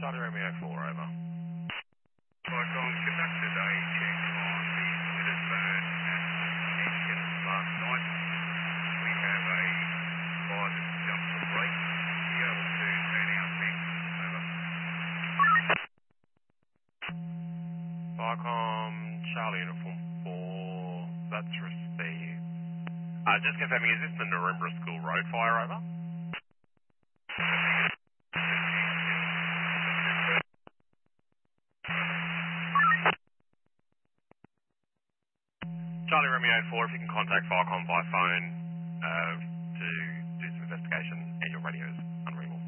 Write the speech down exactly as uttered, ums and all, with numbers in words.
Charlie Romeo four, over. Cyclone conducted a check on the splitter burn at engine last night. We have a fire that's jumped the brake. Are you able to turn out next? Over. Viacom, Charlie Uniform four, that's received. Uh, just confirming, is this the Narembra School Road fire, over? Charlie Romeo four, if you can contact Viacom by phone uh, to do some investigation and your radios.